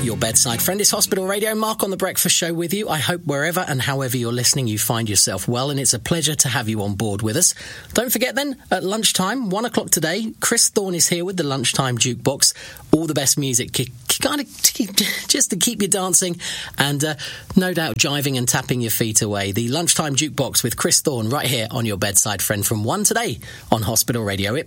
Your bedside friend is Hospital Radio. Mark on the Breakfast Show with you. I hope wherever and however you're listening, you find yourself well, and it's a pleasure to have you on board with us. Don't forget then, at lunchtime, 1 o'clock today, Chris Thorne is here with the Lunchtime Jukebox. All the best music, kind of just to keep you dancing and no doubt jiving and tapping your feet away. The Lunchtime Jukebox with Chris Thorne right here on Your Bedside Friend from 1 today on Hospital Radio. It